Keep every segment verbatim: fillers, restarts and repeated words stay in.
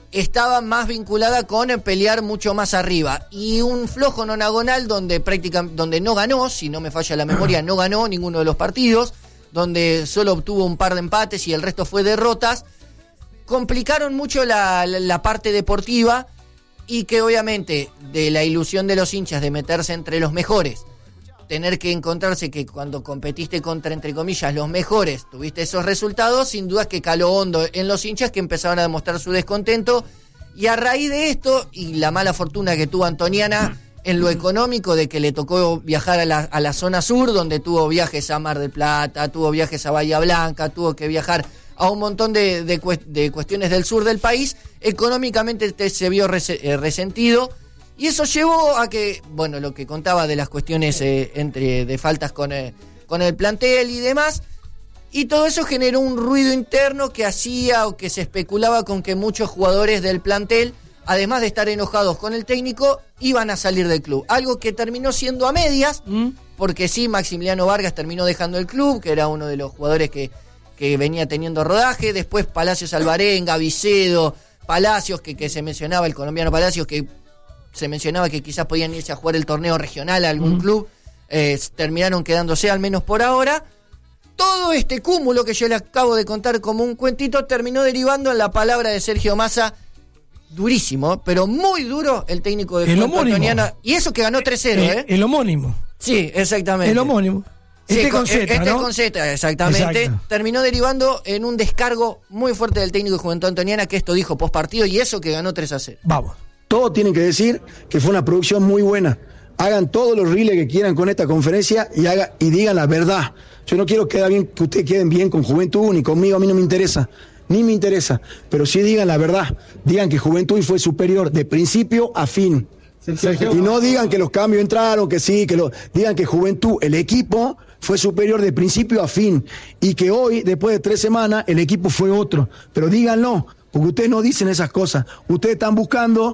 estaba más vinculada con pelear mucho más arriba. Y un flojo nonagonal donde prácticamente, donde no ganó, si no me falla la memoria, no ganó ninguno de los partidos, donde solo obtuvo un par de empates y el resto fue derrotas, complicaron mucho la, la, la parte deportiva, y que obviamente de la ilusión de los hinchas de meterse entre los mejores, tener que encontrarse que cuando competiste contra, entre comillas, los mejores, tuviste esos resultados, sin duda que caló hondo en los hinchas, que empezaron a demostrar su descontento. Y a raíz de esto, y la mala fortuna que tuvo Antoniana en lo económico, de que le tocó viajar a la, a la zona sur, donde tuvo viajes a Mar del Plata, tuvo viajes a Bahía Blanca, tuvo que viajar a un montón de, de, de cuestiones del sur del país, económicamente te, se vio res, eh, resentido. Y eso llevó a que, bueno, lo que contaba de las cuestiones eh, entre de faltas con, eh, con el plantel y demás, y todo eso generó un ruido interno que hacía o que se especulaba con que muchos jugadores del plantel, además de estar enojados con el técnico, iban a salir del club. Algo que terminó siendo a medias, ¿Mm? porque sí, Maximiliano Vargas terminó dejando el club, que era uno de los jugadores que, que venía teniendo rodaje. Después Palacios Alvarenga, Vicedo, Palacios, que, que se mencionaba, el colombiano Palacios, que se mencionaba que quizás podían irse a jugar el torneo regional a algún uh-huh. club, eh, terminaron quedándose, al menos por ahora. Todo este cúmulo que yo le acabo de contar como un cuentito terminó derivando en la palabra de Sergio Massa, durísimo, pero muy duro, el técnico de Juventud Antoniana, y eso que ganó tres cero, el, ¿eh? El homónimo. Sí, exactamente. El homónimo. Este sí, con Z, Este ¿no? con Z, exactamente. Exacto. Terminó derivando en un descargo muy fuerte del técnico de Juventud Antoniana, que esto dijo post partido, y eso que ganó tres a cero. Vamos. Todos tienen que decir que fue una producción muy buena. Hagan todos los reels que quieran con esta conferencia y haga, y digan la verdad. Yo no quiero quedar bien, que ustedes queden bien con Juventud ni conmigo, a mí no me interesa. Ni me interesa. Pero sí digan la verdad. Digan que Juventud fue superior de principio a fin. Y no digan que los cambios entraron, que sí, que lo digan que Juventud, el equipo, fue superior de principio a fin. Y que hoy, después de tres semanas, el equipo fue otro. Pero díganlo, porque ustedes no dicen esas cosas. Ustedes están buscando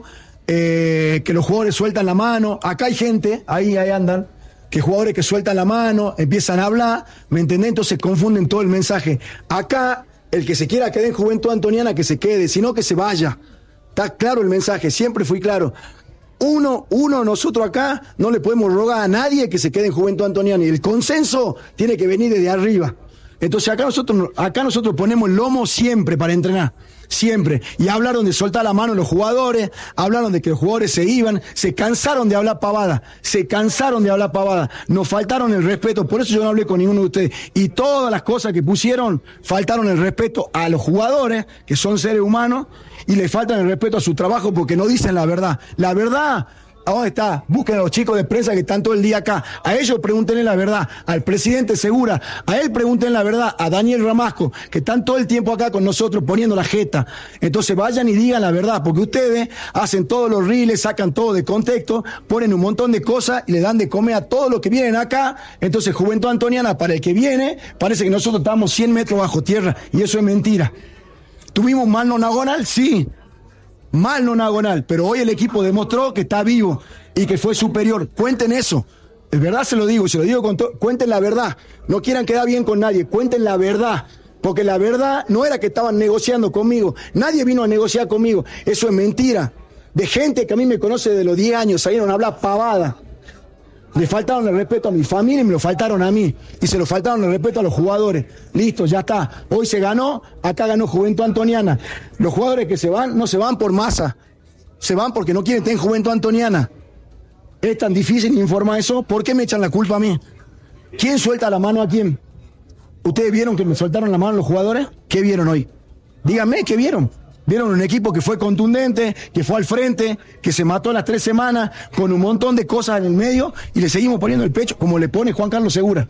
eh, que los jugadores sueltan la mano. Acá hay gente, ahí, ahí andan, que jugadores que sueltan la mano, empiezan a hablar, ¿me entendés? Entonces confunden todo el mensaje. Acá, el que se quiera quedar en Juventud Antoniana, que se quede, sino que se vaya. Está claro el mensaje, siempre fui claro. Uno, uno, nosotros acá no le podemos rogar a nadie que se quede en Juventud Antoniana, y el consenso tiene que venir desde arriba. Entonces acá nosotros, acá nosotros ponemos el lomo siempre para entrenar, siempre. Y hablaron de soltar la mano los jugadores, hablaron de que los jugadores se iban, se cansaron de hablar pavada, se cansaron de hablar pavada, nos faltaron el respeto, por eso yo no hablé con ninguno de ustedes. Y todas las cosas que pusieron, faltaron el respeto a los jugadores, que son seres humanos, y le faltan el respeto a su trabajo porque no dicen la verdad. La verdad, ¿a dónde está? Busquen a los chicos de prensa que están todo el día acá. A ellos pregúntenle la verdad. Al presidente Segura, a él pregúntenle la verdad. A Daniel Ramasco, que están todo el tiempo acá con nosotros poniendo la jeta. Entonces vayan y digan la verdad, porque ustedes hacen todos los reels, sacan todo de contexto, ponen un montón de cosas y le dan de comer a todos los que vienen acá. Entonces Juventud Antoniana, para el que viene, parece que nosotros estamos cien metros bajo tierra, y eso es mentira. ¿Tuvimos mal nonagonal? Sí. Mal nonagonal, pero hoy el equipo demostró que está vivo y que fue superior. Cuenten eso. De verdad se lo digo, se lo digo con todo. Cuenten la verdad. No quieran quedar bien con nadie. Cuenten la verdad. Porque la verdad no era que estaban negociando conmigo. Nadie vino a negociar conmigo. Eso es mentira. De gente que a mí me conoce de los diez años, salieron a hablar pavada. Le faltaron el respeto a mi familia y me lo faltaron a mí. Y se lo faltaron el respeto a los jugadores. Listo, ya está. Hoy se ganó, acá ganó Juventud Antoniana. Los jugadores que se van, no se van por masa. Se van porque no quieren estar en Juventud Antoniana. Es tan difícil informar eso. ¿Por qué me echan la culpa a mí? ¿Quién suelta la mano a quién? ¿Ustedes vieron que me soltaron la mano los jugadores? ¿Qué vieron hoy? Díganme, ¿qué vieron? Vieron un equipo que fue contundente, que fue al frente, que se mató las tres semanas con un montón de cosas en el medio, y le seguimos poniendo el pecho como le pone Juan Carlos Segura.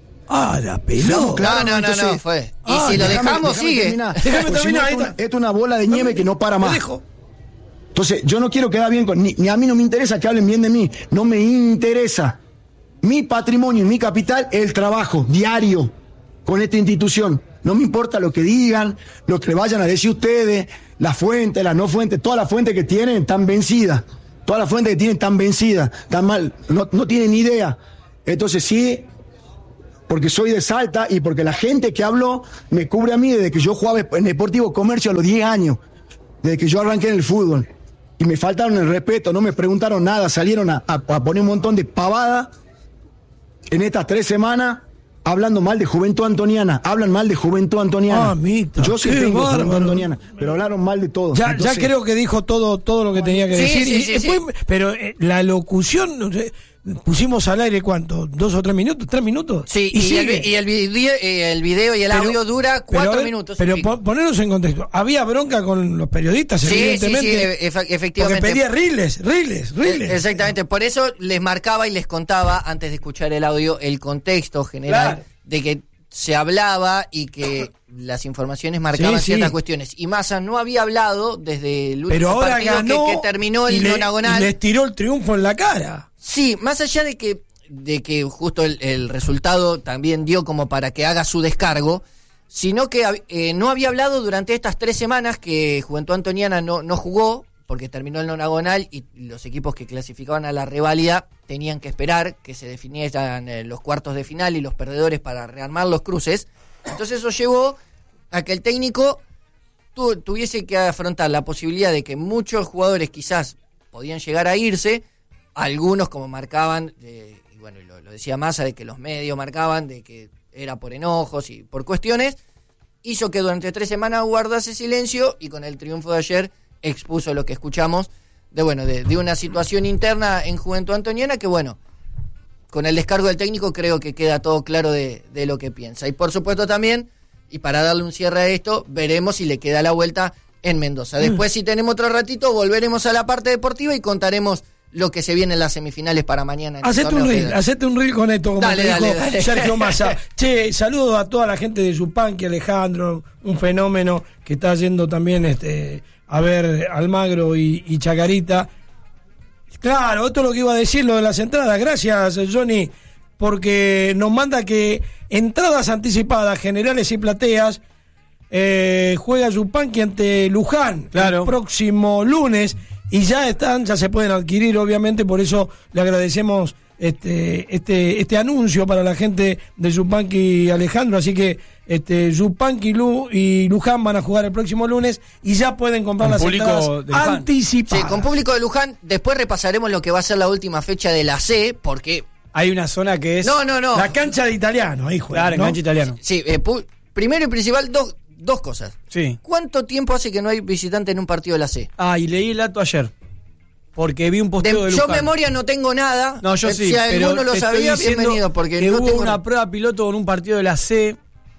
Ah, la pelota. Claro, no, no, entonces, no, fue. Y ah, si lo déjame, dejamos, déjame sigue. Terminar. Déjame terminar. Esto, esto es una bola de nieve que no para más. Dejo. Entonces, yo no quiero quedar bien con... Ni, ni a mí no me interesa que hablen bien de mí. No me interesa. Mi patrimonio y mi capital es el trabajo diario con esta institución. No me importa lo que digan, lo que le vayan a decir ustedes, las fuentes, las no fuentes, todas las fuentes que tienen están vencidas. Todas las fuentes que tienen están vencidas, están mal, no, no tienen ni idea. Entonces sí, porque soy de Salta y porque la gente que habló me cubre a mí desde que yo jugaba en Deportivo Comercio a los diez años. desde que yo arranqué en el fútbol. Y me faltaron el respeto, no me preguntaron nada, salieron a, a, a poner un montón de pavada en estas tres semanas, hablando mal de Juventud Antoniana. Hablan mal de Juventud Antoniana. Ah, mita, yo sí qué tengo bárbaro. Juventud Antoniana, pero hablaron mal de todo. Ya, Entonces, ya creo que dijo todo, todo lo que tenía que Sí, decir. sí, y, sí, eh, sí. fue- pero eh, la locución, no sé, pusimos al aire, ¿cuánto? ¿Dos o tres minutos? ¿Tres minutos? Sí, y, y, el, sigue. vi- y el video, eh, el video y el Pero- audio dura pero, cuatro a ver, minutos. y Pero pico. po- ponernos en contexto. Había bronca con los periodistas, Sí, sí, sí, evidentemente. e- efe- porque efectivamente. pedía riles, riles, riles. Eh, Exactamente, por eso les marcaba y les contaba antes de escuchar el audio el contexto general Claro. de que se hablaba y que las informaciones marcaban Sí, ciertas sí. cuestiones. Y Massa no había hablado desde el último Pero ahora partido ganó que, que terminó y el le- nonagonal. y les tiró el triunfo en la cara. Sí, más allá de que, de que justo el, el resultado también dio como para que haga su descargo, sino que eh, no había hablado durante estas tres semanas que Juventud Antoniana no, no jugó, porque terminó el nonagonal y los equipos que clasificaban a la reválida tenían que esperar que se definieran eh, los cuartos de final y los perdedores para rearmar los cruces. Entonces eso llevó a que el técnico tu, tuviese que afrontar la posibilidad de que muchos jugadores quizás podían llegar a irse, algunos como marcaban, eh, y bueno, lo, lo decía Massa, de que los medios marcaban, de que era por enojos y por cuestiones, hizo que durante tres semanas guardase silencio y con el triunfo de ayer expuso lo que escuchamos de bueno de, de una situación interna en Juventud Antoniana que bueno, con el descargo del técnico creo que queda todo claro de, de lo que piensa. Y por supuesto también, y para darle un cierre a esto, veremos si le queda la vuelta en Mendoza. Después, si tenemos otro ratito, volveremos a la parte deportiva y contaremos lo que se viene en las semifinales para mañana. En el Hacete un torneo reel, federal. hacete un reel con esto, como Dale, te dale, dijo dale. Sergio Massa. Che, saludo a toda la gente de Yupanqui, Alejandro, un fenómeno que está yendo también este, a ver Almagro y, y Chacarita. Claro, esto es lo que iba a decir, lo de las entradas. Gracias, Johnny, porque nos manda que entradas anticipadas, generales y plateas, eh, juega Yupanqui ante Luján Claro. el próximo lunes y ya están, ya se pueden adquirir, obviamente, por eso le agradecemos este este este anuncio para la gente de Yupanqui y Alejandro, así que este Yupanqui Lu y Luján van a jugar el próximo lunes y ya pueden comprar Con las público entradas de Luján. anticipadas. Sí, con público de Luján, después repasaremos lo que va a ser la última fecha de la C, porque Hay una zona que es. no, no, no. La cancha de italiano, ahí juega, Claro, en ¿no? cancha italiano. Sí, eh, pu- primero y principal, dos, dos cosas. Sí. ¿Cuánto tiempo hace que no hay visitante en un partido de la C? Ah, y leí el dato ayer. Porque vi un De- posteo de, yo Luján. memoria no tengo nada. No, yo Eh, sí. Si pero alguno lo te estoy sabía, diciendo bienvenido, porque que no hubo tengo una prueba piloto con un partido de la C.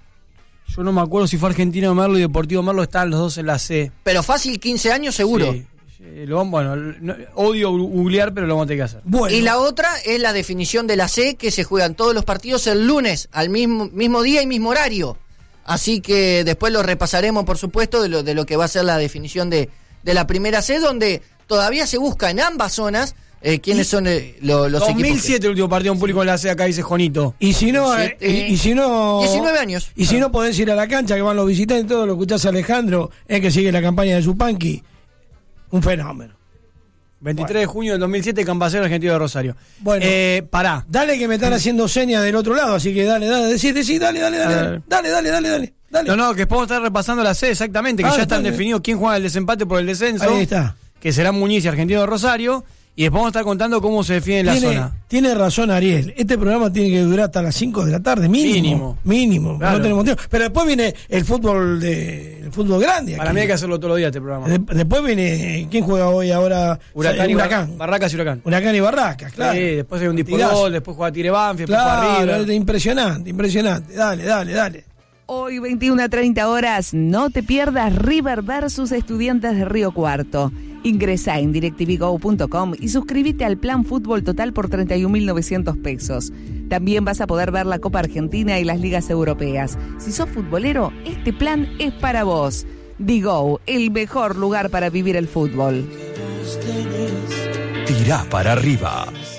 Yo no me acuerdo si fue Argentino Merlo y Deportivo Merlo, estaban los dos en la C. Pero fácil quince años seguro. Sí. Eh, lo vamos- bueno, no- odio googlear, pero lo vamos a tener que hacer. Bueno, Y la otra es la definición de la C, que se juegan todos los partidos el lunes, al mismo, mismo día y mismo horario. Así que después lo repasaremos, por supuesto, de lo, de lo que va a ser la definición de, de la primera C, donde todavía se busca en ambas zonas eh, quiénes son eh, lo- los equipos. que- dos mil siete el último partido en público en la C, acá dice Jonito. y si no, eh, Siete- y, y si no diecinueve años. Y si no podés ir a la cancha, que van los visitantes, todo lo escuchás a Alejandro, es que sigue la campaña de Yupanqui. Un fenómeno. veintitrés de junio del dos mil siete, Campacero Argentino de Rosario. Bueno. Eh, pará. Dale que me están haciendo señas del otro lado, así que dale, dale, decí, decí, dale, dale, dale, A dale, ver. dale, dale, dale, dale, dale. No, no, que podemos estar repasando la C, exactamente, que Ah, ya está están bien. definidos quién juega el desempate por el descenso. Ahí está. Que será Muñiz y Argentino de Rosario. Y después vamos a estar contando cómo se define la Tiene, zona. tiene razón Ariel, este programa tiene que durar hasta las cinco de la tarde, mínimo. Mínimo. Mínimo, Claro. no tenemos tiempo. Pero después viene el fútbol de el fútbol grande. Para aquí. mí hay que hacerlo todos los días este programa. De- después viene, ¿quién juega hoy ahora? Huracán y Huracán. Bar- Barracas y Huracán. Huracán y Barracas, claro. Sí, después hay un Partidazo. disputol, después juega Tigre Banfield, después juega Claro, River. impresionante, impresionante. Dale, dale, dale. Hoy veintiuna a treinta horas, no te pierdas River versus Estudiantes de Río Cuarto. Ingresá en directv go punto com y suscríbete al plan Fútbol Total por treinta y un mil novecientos pesos. También vas a poder ver la Copa Argentina y las ligas europeas. Si sos futbolero, este plan es para vos. Digo, el mejor lugar para vivir el fútbol. Tirá para arriba.